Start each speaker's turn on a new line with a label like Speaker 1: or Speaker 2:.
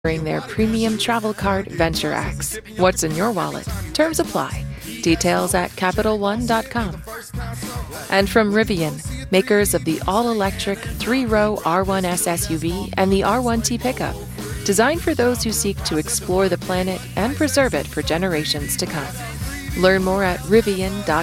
Speaker 1: their premium travel card, Venture X. What's in your wallet? Terms apply. Details at CapitalOne.com. And from Rivian, makers of the all-electric 3-row R1S SUV and the R1T pickup, designed for those who seek to explore the planet and preserve it for generations to come. Learn more at Rivian.com.